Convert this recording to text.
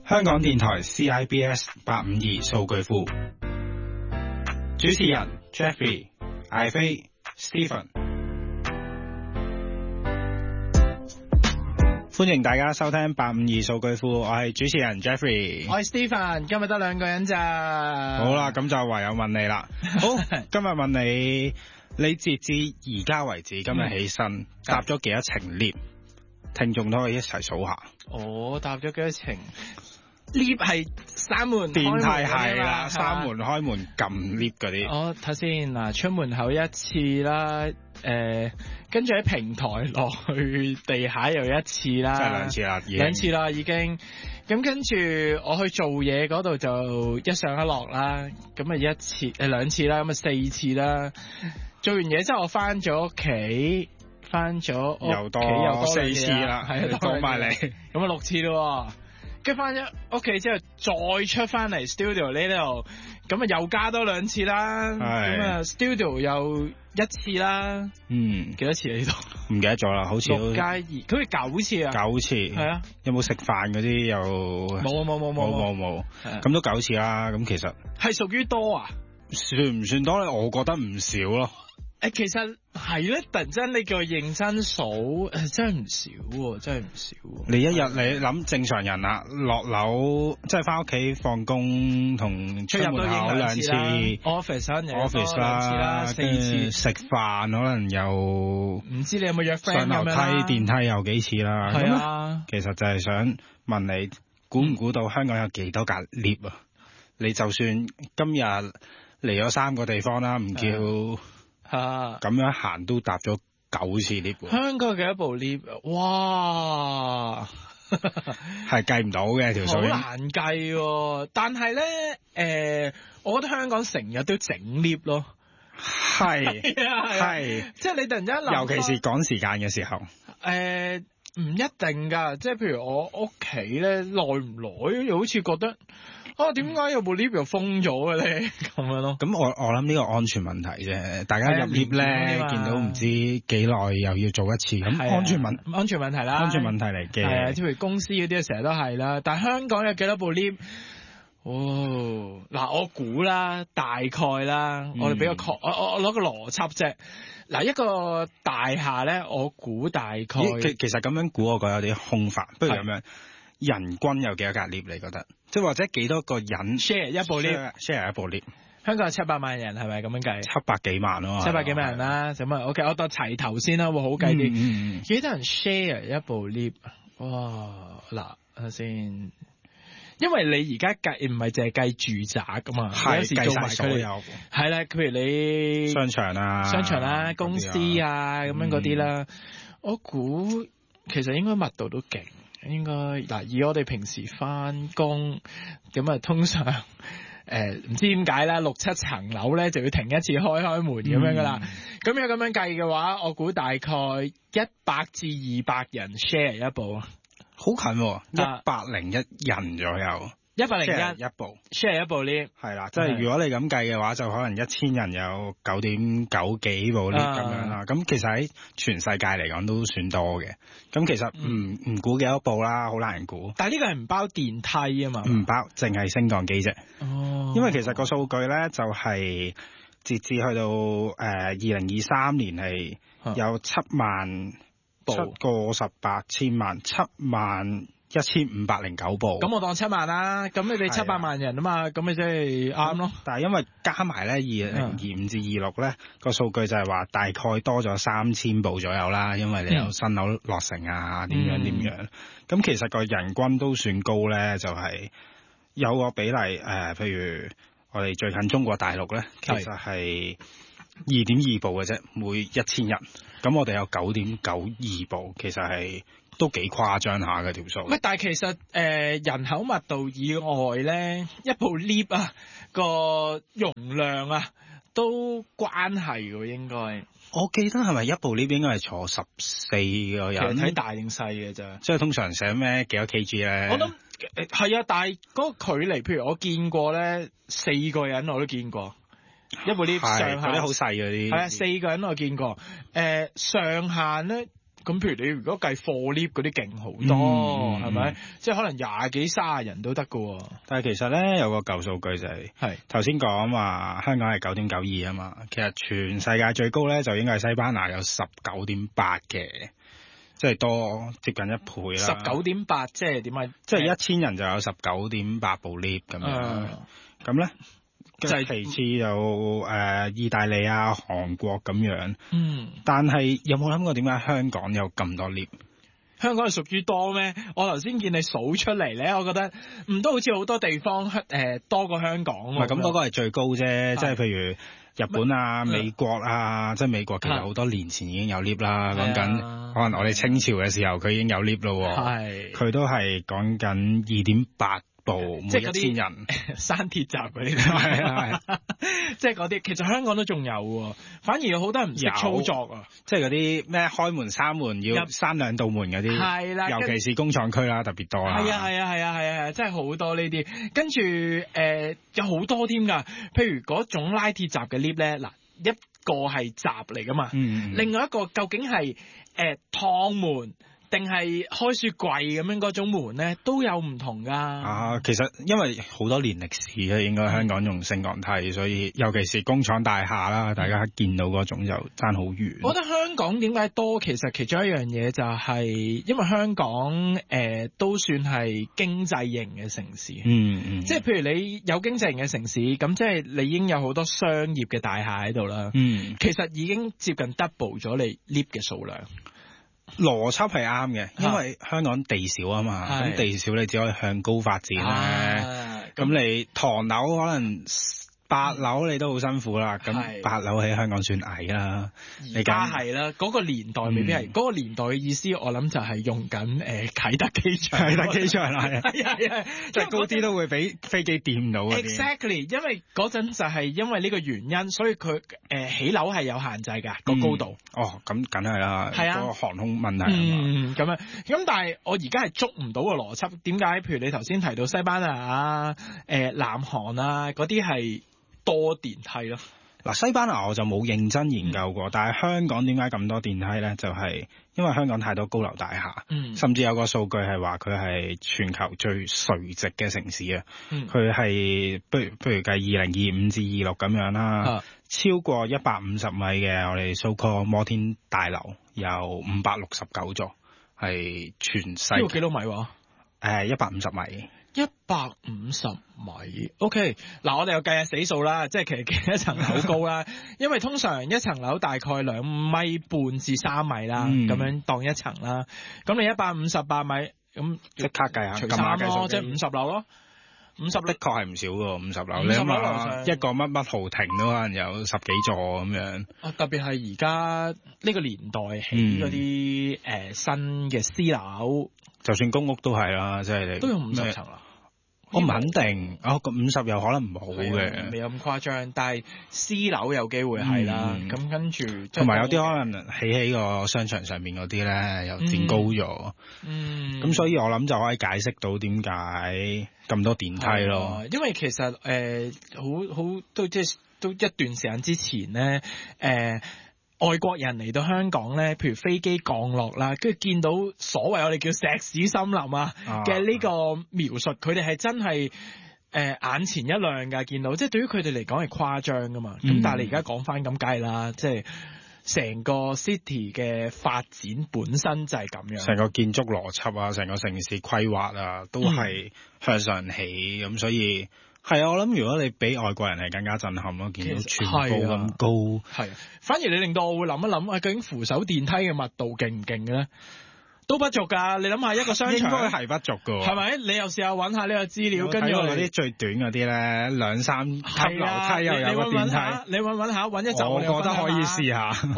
香港電台 CIBS 852數據庫，主持人 Jeffrey、艾飛、Stephen， 歡迎大家收聽852數據庫，我係主持人 Jeffrey， 我係 Stephen， 今日得兩個人咋？ 好啦，咁就唯有問你啦。好，今日問你，你截至而家為止，今日起身搭咗幾多程 lift？聽眾都可以一齊數下。 我搭咗幾多程 lift？ 係閂門電梯係啦，閂門開門撳 lift 嗰啲。 我睇先嗱，出門口一次啦，跟住喺平台落去地下又一次啦， 即係兩次啦， 兩次啦已經。咁跟住我去做嘢嗰度就一上一落啦，咁啊一次兩次啦，咁啊四次啦。做完嘢之後我翻咗屋企。翻咗又多四次啦，係多埋你， 咁啊六次咯。跟住翻咗屋企之後，再出翻嚟 studio 呢度，咁啊又加多兩次啦。咁啊 studio 又一次啦。幾多次啊？呢度唔記得咗啦，好似 6加2，佢係9次啊。 9次係啊。有冇食飯嗰啲又冇，咁都9次啦。咁其實係屬於多啊？ 算唔算多咧？我覺得唔少咯。 其實係咧，突然間你叫認真數，真係唔少喎，真係唔少。 你一日你諗正常人啦，落樓即係翻屋企放工同出門口兩次 ，office 啦，4次食飯可能又唔知你有冇約 friend 上樓梯電梯有幾次啦。 係啊， 其實就係想問你，估唔估到香港有幾多格 lift 啊？你就算今日嚟咗3個地方啦，唔叫。咁樣行都搭咗9次 lift。 香港幾多部 lift？ 哇， 係計唔到嘅條數，好難計。但係咧，我覺得香港成日都整 lift 咯。係，即係你突然間諗， 尤其是趕時間嘅時候。 唔一定㗎，即係譬如我屋企咧，耐唔耐又好似覺得。點解有部 lift 又封咗嘅咧？咁樣咯。 咁我諗呢個安全問題啫。大家入 lift 咧，見到唔知幾耐又要做一次，咁安全問題啦。安全問題嚟嘅。係啊， 即係公司嗰啲成日都係啦。但係香港有幾多部 lift？嗱，我估啦，大概啦，我哋俾個我攞個邏輯啫。嗱，一個大廈咧，我估大概。其實咁樣估，我覺得有啲空泛。不如咁樣。人均有幾多格 lift？你覺得？即係或者幾多個人 share 一部 lift？share 一部 lift？ 香港有700萬人，係咪咁樣計 ？700幾萬咯 ，700幾萬人啦。咁啊，OK，我當齊頭先啦，會好計啲。幾多人 share 一部 lift？ 哇！嗱，睇下先，因為你而家計唔係淨係計住宅噶嘛，有時做埋所有。係啦，譬如你商場啦、 公司啊咁樣嗰啲啦，我估其實應該密度都勁。應該嗱，以我哋平時翻工咁啊，通常唔知點解啦，6-7層樓咧就要停一次開門咁樣噶啦。咁樣咁樣計嘅話，我估大概100至200人 share 一部， 好近，101人左右。101一部 share 一部 lift 係啦，即係如果你咁計嘅話，就可能1000人有9.9幾部 lift 咁樣啦。咁其實喺全世界嚟講都算多嘅。咁其實唔估幾多部啦，好難估。 但係呢個係唔包電梯啊嘛？ 唔包，淨係升降機啫。因為其實個數據咧就係截至去到2023年係有7萬部，7個18千萬，71509部。咁我當7萬啦。咁你哋700萬人啊嘛，咁咪即係啱咯。 但係因為加埋咧2025至26咧個數據就係話大概多咗3000部左右啦，因為你有新樓落成啊，點樣。咁其實個人均都算高咧，就係有個比例譬如我哋最近中國大陸咧，其實係2.2部嘅啫，每1000人。咁我哋有9.92部，其實係都幾誇張下嘅條數。 但係其實人口密度以外咧，一部 lift 啊個容量啊都關係嘅應該。 我記得係咪一部 lift 應該係坐14個人？ 其實睇大定細嘅咋。 即係通常寫咩幾多 kg 咧？ 我諗係啊，但係嗰個距離，譬如我見過咧，4個人我都見過。一部 lift 上限嗰啲好細嗰啲。 係啊，4個人我見過。上限咧。 咁譬如你如果計貨 lift 嗰啲勁好多，係咪？即係可能20幾30人都得㗎喎。 但係其實咧有個舊數據就係頭先講話香港係9.92啊嘛，其實全世界最高咧就應該係西班牙有19.8嘅，即係多接近1倍啦。 19.8即係點啊？ 即係1000人就有19.8部 lift 咁樣。咁咧就係其次有意大利啊、韓國咁樣。但係有冇諗過點解香港有咁多 lift？ 香港係屬於多咩？我頭先見你數出嚟咧，我覺得都好似好多地方多過香港。唔係咁，嗰個係最高啫，即係譬如日本啊、美國啊，即係美國其實好多年前已經有 lift 啦。講緊可能我哋清朝嘅時候佢已經有 lift 咯。係，佢都係講緊2.8部每1000人， 山鐵閘嗰啲係即係嗰啲，其實香港都仲有喎，反而有好多人唔識操作啊！ 即係嗰啲咩開門閂門要閂2道門嗰啲，係啦，尤其是工廠區啦，特別多啦。 係啊，真係好多呢啲。跟住有好多添㗎，譬如嗰種拉鐵閘嘅 lift 咧，嗱一個係閘嚟㗎嘛，另外一個究竟係趟門定係開雪櫃咁樣嗰種門咧，都有唔同㗎。 其實因為好多年歷史咧，應該香港用升降梯，所以尤其是工廠大廈啦，大家見到嗰種就爭好遠。 我覺得香港點解多？其實其中一樣嘢就係因為香港都算係經濟型嘅城市。即係譬如你有經濟型嘅城市，咁即係你已經有好多商業嘅大廈喺度啦。其實已經接近 double 咗你 lift 嘅數量。 邏輯係啱嘅，因為香港地少啊嘛，咁地少你只可以向高發展咧。咁你唐樓可能8樓你都好辛苦啦，咁8樓喺香港算矮啦。 而家係啦，嗰個年代未必係，嗰個年代嘅意思，我諗就係用緊啟德機場。 啟德機場係啊，即係高啲都會俾飛機掂到嗰啲。 Exactly， 因為嗰陣就係因為呢個原因，所以佢起樓係有限制㗎個高度。 咁梗係啦，個航空問題咁樣。咁但係我而家係捉唔到個邏輯，點解？譬如你頭先提到西班牙啊、南韓啊嗰啲係多電梯咯。 嗱，西班牙我就冇認真研究過，但係香港點解咁多電梯咧？就係因為香港太多高樓大廈，甚至有個數據係話佢係全球最垂直嘅城市啊。佢係不如計2025至26咁樣啦，超過150米嘅我哋 so-called 摩天大樓有569座，係全世界。 呢個幾多米話 ？150米。 150米 ，OK。嗱，我哋又計下死數啦，即係其實一層樓高啦，因為通常一層樓大概2.5米半至3米啦，咁樣當一層啦。咁你158米，咁即刻計下， 除3咯，即係50樓咯。 50的確係唔少喎，50樓。你諗下，一個乜豪庭都可能有10幾座咁樣。 特別係而家呢個年代起嗰啲新嘅私樓， 就算公屋都係啦，即係你都有50層啦。 我唔肯定，50有可能唔好嘅， 未有咁誇張。但係私樓有機會係啦，咁跟住同埋有啲可能起喺個商場上面嗰啲咧，又墊高咗。咁所以我諗就可以解釋到點解咁多電梯咯。 因為其實好都即係都一段時間之前咧，外國人嚟到香港咧，譬如飛機降落啦，跟住見到所謂我哋叫石屎森林嘅呢個描述，佢哋係真係眼前一亮㗎，見到即係對於佢哋嚟講係誇張㗎嘛。咁但係你而家講翻咁計啦，即係成個 city 嘅發展本身就係咁樣， 成個建築邏輯啊，成個城市規劃啊，都係向上起咁，所以。係啊，我諗如果你俾外國人係更加震撼咯，見到全部咁高。 係，反而你令到我會諗一諗究竟扶手電梯嘅密度勁唔勁嘅咧？都不足㗎。你諗下一個商場應該係不足㗎。 係咪？你又試下揾下呢個資料，跟住嗰啲最短嗰啲咧，2-3級樓梯又有個電梯。 你揾下，揾一集， 我覺得可以試下。